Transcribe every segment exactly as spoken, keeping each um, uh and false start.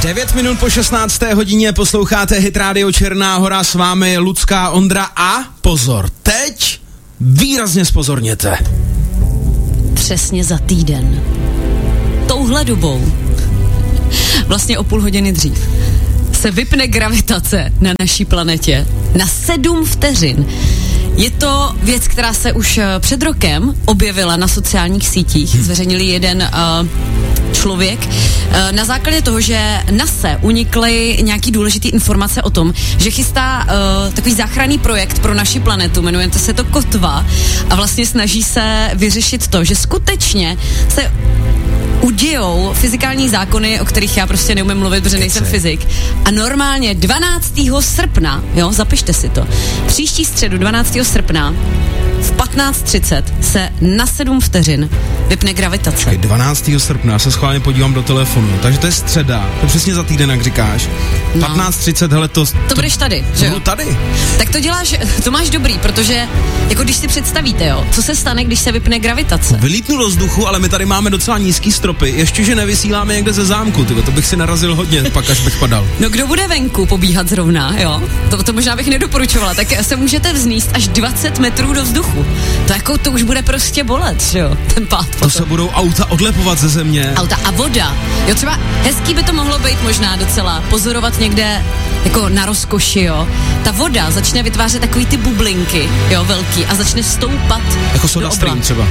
devět minut po šestnácté hodině posloucháte Hit Radio Černá Hora, s vámi Lucka, Ondra a pozor, teď výrazně zpozorněte. Přesně za týden. Touhle dobou, vlastně o půl hodiny dřív, se vypne gravitace na naší planetě na sedm vteřin. Je to věc, která se už před rokem objevila na sociálních sítích. Zveřejnili jeden uh, člověk uh, na základě toho, že NASA unikly nějaký důležitý informace o tom, že chystá uh, takový záchranný projekt pro naši planetu, jmenuje se to Kotva a vlastně snaží se vyřešit to, že skutečně se udějou fyzikální zákony, o kterých já prostě neumím mluvit, protože nejsem fyzik. A normálně dvanáctého srpna, jo, zapište si to, příští středu dvanáctého srpna v patnáct třicet se na sedm vteřin vypne gravitace. dvanáctého srpna, se schválně podívám do telefonu, takže to je středa, to přesně za týden, jak říkáš. No. patnáct třicet, hele to... To, to budeš tady, že jo? tady. Tak to děláš, to máš dobrý, protože jako když si představíte, jo, co se stane, když se vypne gravitace? Vylítnu do vzduchu, ale my tady máme docela nízký stropy, ještě, že nevysíláme někde ze zámku, tyvo, to bych si narazil hodně, pak až bych padal. No kdo bude venku pobíhat zrovna, jo? To, to možná bych nedoporučovala, tak se můžete vznést až dvacet metrů do vzduchu. To jako, to už bude prostě bolet, že jo, ten pád potom. To se budou auta odlepovat ze země. Auta a voda. Jo, třeba hezký by to mohlo být možná docela, pozorovat někde jako na rozkoši, jo. Ta voda začne vytvářet takový ty bublinky, jo, velký a začne stoupat jako Soda Stream třeba.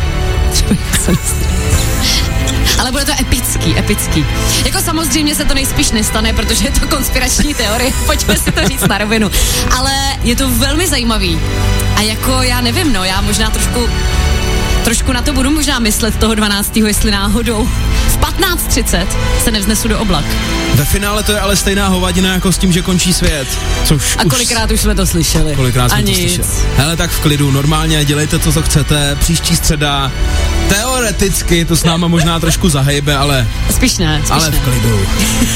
Ale bude to epický, epický. Jako samozřejmě se to nejspíš nestane, protože je to konspirační teorie, pojďme si to říct na rovinu. Ale je to velmi zajímavý. A jako já nevím, no, já možná trošku trošku na to budu možná myslet toho dvanáctého jestli náhodou v patnáct třicet se nevznesu do oblak. Ve finále to je ale stejná hovadina jako s tím, že končí svět. Což a kolikrát už, už jsme to slyšeli. Kolikrát jsme a to nic. slyšeli. Hele, tak v klidu, normálně dělejte to, co chcete. Příští středa, teoreticky to s náma možná trošku zahejbe, ale... Spíš ne, spíš ale ne. v klidu.